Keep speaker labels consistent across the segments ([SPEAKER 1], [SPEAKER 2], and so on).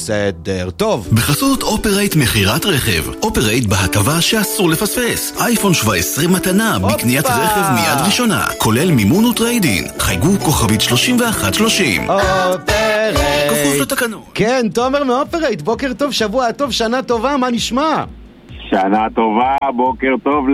[SPEAKER 1] בסדר, טוב.
[SPEAKER 2] בחסות אופרייט מחירת רכב. אופרייט בהטבה שאסור לפספס. אייפון 17 מתנה בקניית רכב מיד ראשונה, כולל מימון וטריידין. חייגו כוכבית 3130.
[SPEAKER 1] אופרייט.
[SPEAKER 2] כפוף לתקנון.
[SPEAKER 1] כן, תומר מאופרייט, בוקר טוב, שבוע טוב, שנה טובה, מה נשמע?
[SPEAKER 3] שנה טובה, בוקר טוב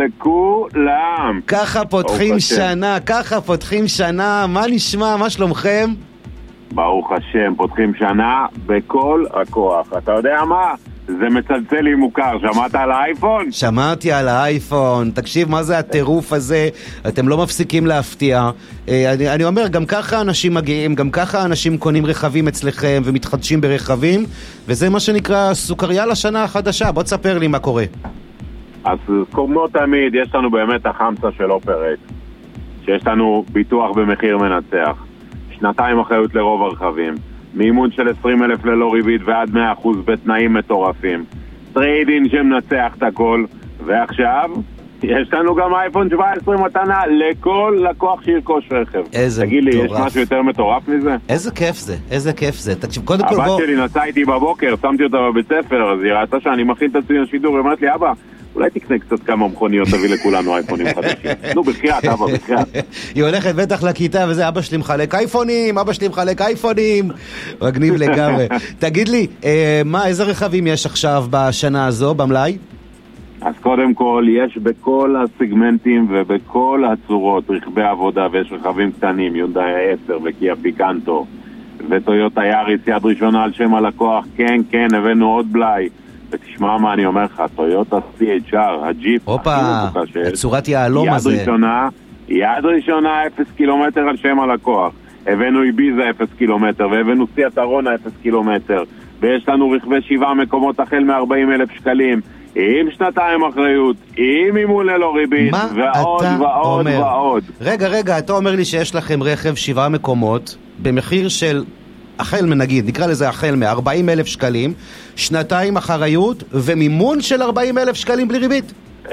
[SPEAKER 3] לכולם.
[SPEAKER 1] ככה פותחים שנה, ככה פותחים שנה, מה נשמע, מה שלומכם?
[SPEAKER 3] ברוך השם, פותחים שנה בכל הכוח. אתה יודע מה? זה מצלצל לי מוכר, שמעת על האייפון?
[SPEAKER 1] שמעתי על האייפון, תקשיב מה זה הטירוף הזה, אתם לא מפסיקים להפתיע. אני אומר, גם ככה אנשים מגיעים, גם ככה אנשים קונים רכבים אצלכם ומתחדשים ברכבים, וזה מה שנקרא סוכריה לשנה החדשה. בוא תספר לי מה קורה.
[SPEAKER 3] אז כמו תמיד, יש לנו באמת החמצה של אופרייט, שיש לנו ביטוח במחיר מנצח, 2 אחריות לרוב הרכבים, מימון של 20,000 ללא ריבית ועד 100% בתנאים מטורפים, טריידין שמנצח את הכל, ועכשיו יש לנו גם אייפון 17 מתנה לכל לקוח שירכוש רכב.
[SPEAKER 1] איזה
[SPEAKER 3] תגיד לי,
[SPEAKER 1] מטורף.
[SPEAKER 3] יש משהו יותר מטורף מזה?
[SPEAKER 1] איזה כיף זה, איזה כיף זה. תקשיב, קודם כל
[SPEAKER 3] הבת שלי נסעה איתי בבוקר, שמתי אותה בבית ספר, אז היא ראתה שאני מכין את עצמי לשידור, היא אומרת לי, אבא, אולי תקנה קצת כמה מכוניות, תביא לכולנו אייפונים חדשים. נו, בחייאת, אבא, בחייאת.
[SPEAKER 1] היא הולכת בטח לכיתה וזה, אבא שלי מחלק אייפונים, אבא שלי מחלק אייפונים. מגניב לגמרי. תגיד לי, איזה רכבים יש עכשיו בשנה הזו, במלאי?
[SPEAKER 3] אז קודם כל, יש בכל הסגמנטים ובכל הצורות רכבי עבודה, ויש רכבים קטנים, יונדאי 10 וקיה פיקנטו, וטויוטה יאריס יד ראשונה על שם הלקוח. כן, כן, הבאנו עוד בלאי. ותשמע מה אני אומר לך, טויוטה CHR, הג'יפ,
[SPEAKER 1] צורת יעלום הזה.
[SPEAKER 3] יד ראשונה 0 קילומטר על שם הלקוח. הבאנו איביזה 0 קילומטר, והבאנו סיאט ארונה 0 קילומטר, ויש לנו רכבי 7 מקומות החל מ-40,000 שקלים, עם 2 אחריות, עם מימון ללא ריבית, ועוד ועוד ועוד.
[SPEAKER 1] רגע, אתה אומר לי שיש לכם רכב 7 מקומות, במחיר של החל מנגיד, נקרא לזה החל מ-40,000 שקלים, 2 אחריות ומימון של 40,000 שקלים בלי ריבית.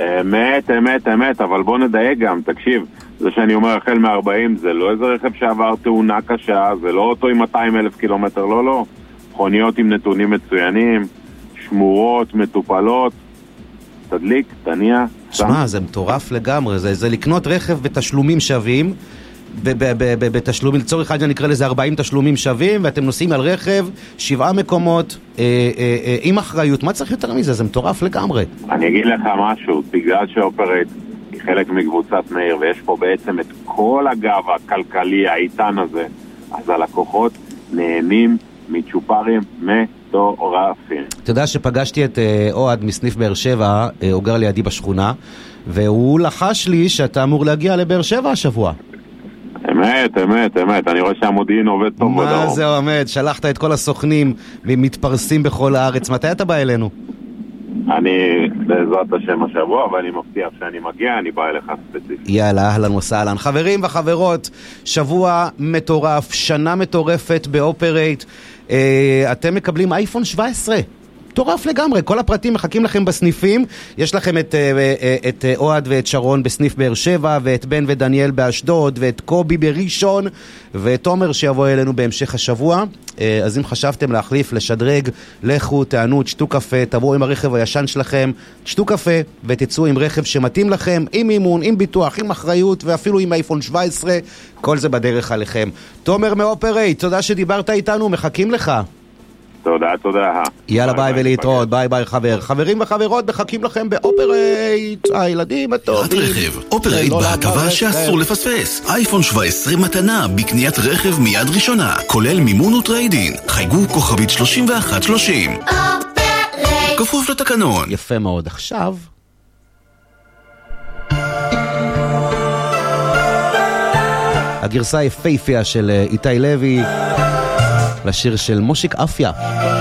[SPEAKER 3] אמת, אבל בוא נדייק גם, תקשיב, זה שאני אומר החל מ-40 זה לא איזה רכב שעבר תאונה קשה, זה לא אותו עם 200,000 קילומטר, לא, מכוניות עם נתונים מצוינים, שמורות, מטופלות, תדליק, תניע.
[SPEAKER 1] שמע, זה מטורף לגמרי, זה לקנות רכב בתשלומים שווים, בתשלומים, לצורך אחד נקרא לזה 40 תשלומים שווים, ואתם נוסעים על רכב 7 מקומות עם אחריות. מה צריך יותר מזה? זה מטורף לגמרי.
[SPEAKER 3] אני אגיד לך משהו, בגלל שאופרייט היא חלק מקבוצת מאיר, ויש פה בעצם את כל הגב הכלכלי האיתן הזה, אז הלקוחות נהנים מצ'ופרים מטורפים. אתה
[SPEAKER 1] יודע שפגשתי את אוהד מסניף באר שבע, הוא גר לידי בשכונה, והוא לחש לי שאתה אמור להגיע לבאר שבע השבוע.
[SPEAKER 3] אמת, אני רואה שהמודיעין עובד טוב בדרום.
[SPEAKER 1] מה זה עומד? שלחת את כל הסוכנים ומתפרסים בכל הארץ. מתי אתה בא אלינו?
[SPEAKER 3] אני בעזרת השם השבוע, ואני מבטיח שאני מגיע, אני בא אליך ספציפית.
[SPEAKER 1] יאללה, אהלן וסהלן. חברים וחברות, שבוע מטורף, שנה מטורפת באופרייט. אתם מקבלים אייפון 17. מטורף לגמרי, כל הפרטים מחכים לכם בסניפים. יש לכם את אוהד ואת שרון בסניף באר שבע, ואת בן ודניאל באשדוד, ואת קובי בראשון, ואת תומר שיבוא אלינו בהמשך השבוע. אז אם חשבתם להחליף, לשדרג, לכו, תענו, תשתו קפה, תבואו עם הרכב הישן שלכם, תשתו קפה ותצאו עם רכב שמתאים לכם, עם אימון, עם ביטוח, עם אחריות, ואפילו עם אייפון 17, כל זה בדרך עליכם. תומר מאופרייט, תודה שדיברת איתנו, מחכים לך.
[SPEAKER 3] תודה.
[SPEAKER 1] יאללה ביי ולהתראות, ביי חבר. חברים וחברות, מחכים לכם באופרייט, הילדים הטובים.
[SPEAKER 2] רכב, אופרייט בהטבה שאסור לפספס. אייפון 17 מתנה בקניית רכב מיד ראשונה, כולל מימון וטריידין. חייגו כוכבית 3130. אופרייט. כפוף לתקנון.
[SPEAKER 1] יפה מאוד. עכשיו הגרסה היפהפייה של איתי לוי לשיר של מושיק אפיה.